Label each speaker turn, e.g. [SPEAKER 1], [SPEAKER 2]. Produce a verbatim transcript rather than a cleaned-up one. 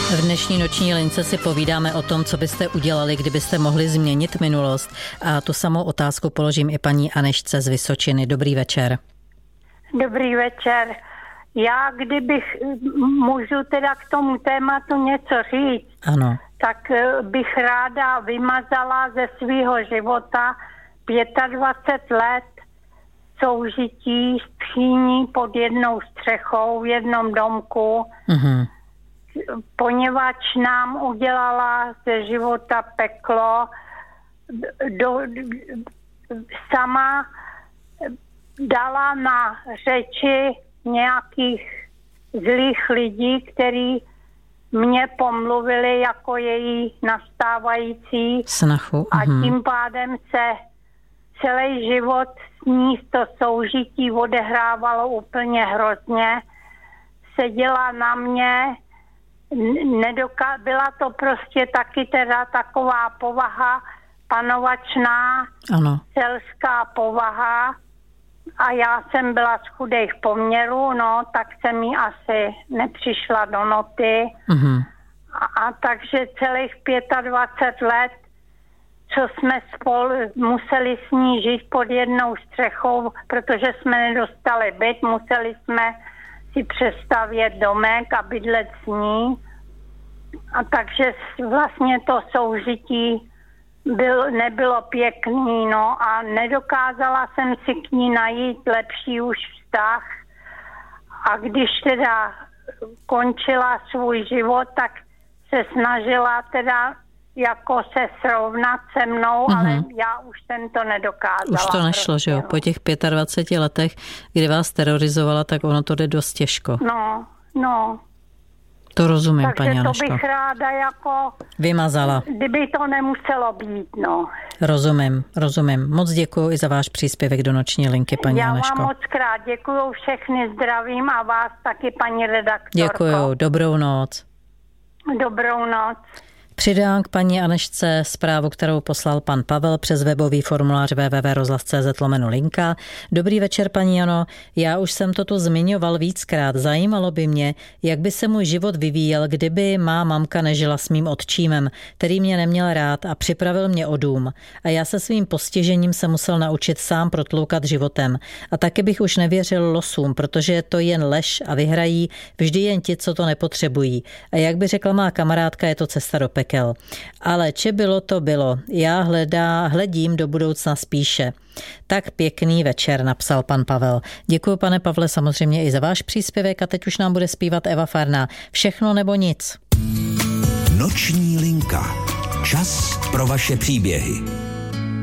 [SPEAKER 1] V dnešní noční lince si povídáme o tom, co byste udělali, kdybyste mohli změnit minulost. A tu samou otázku položím i paní Anežce z Vysočiny. Dobrý večer.
[SPEAKER 2] Dobrý večer. Já, kdybych můžu teda k tomu tématu něco říct,
[SPEAKER 1] ano.
[SPEAKER 2] tak bych ráda vymazala ze svého života dvacet pět let soužití s tchýní pod jednou střechou v jednom domku,
[SPEAKER 1] Mhm.
[SPEAKER 2] poněvadž nám udělala ze života peklo, do, sama dala na řeči nějakých zlých lidí, kteří mě pomluvili jako její nastávající
[SPEAKER 1] snachu.
[SPEAKER 2] A tím pádem se celý život s ní to soužití odehrávalo úplně hrozně. Seděla na mě, nedoka- byla to prostě taky teda taková povaha panovačná,
[SPEAKER 1] ano.
[SPEAKER 2] selská povaha a já jsem byla z chudých poměrů, no, tak jsem jí asi nepřišla do noty.
[SPEAKER 1] Mhm.
[SPEAKER 2] A, a takže celých dvacet pět let, co jsme spolu museli s ní žít pod jednou střechou, protože jsme nedostali byt, museli jsme si přestavět domek a bydlet s ní. A takže vlastně to soužití byl, nebylo pěkný, no a nedokázala jsem si k ní najít lepší už vztah. A když teda končila svůj život, tak se snažila teda jako se srovnat se mnou, mm-hmm. ale já už jsem to nedokázala.
[SPEAKER 1] Už to nešlo, prostě, že jo? Po těch dvaceti pěti letech, kdy vás terorizovala, tak ono to jde dost těžko.
[SPEAKER 2] No, no.
[SPEAKER 1] To rozumím,
[SPEAKER 2] takže
[SPEAKER 1] paní Anežko.
[SPEAKER 2] Takže to bych ráda jako...
[SPEAKER 1] vymazala.
[SPEAKER 2] Kdyby to nemuselo být, no.
[SPEAKER 1] Rozumím, rozumím. Moc děkuji i za váš příspěvek do noční linky, paní
[SPEAKER 2] Já
[SPEAKER 1] Anežko.
[SPEAKER 2] vám moc krát děkuju, všechny zdravím a vás taky, paní redaktorko.
[SPEAKER 1] Děkuju, dobrou noc.
[SPEAKER 2] Dobrou noc.
[SPEAKER 1] Přidám k paní Anežce zprávu, kterou poslal pan Pavel přes webový formulář w w w tečka rozhlas tečka c z lomeno linka. Dobrý večer, paní Jano. Já už jsem to tu zmiňoval víckrát. Zajímalo by mě, jak by se můj život vyvíjel, kdyby má mamka nežila s mým otčímem, který mě neměl rád a připravil mě o dům. A já se svým postižením se musel naučit sám protloukat životem. A taky bych už nevěřil losům, protože je to jen lež a vyhrají vždy jen ti, co to nepotřebují. A jak by řekla má kamarádka, je to cesta do pekel. Ale če bylo, to bylo. Já hledá, hledím do budoucna spíše. Tak pěkný večer, napsal pan Pavel. Děkuji, pane Pavle, samozřejmě i za váš příspěvek a teď už nám bude zpívat Eva Farná. Všechno nebo nic.
[SPEAKER 3] Noční linka. Čas pro vaše příběhy.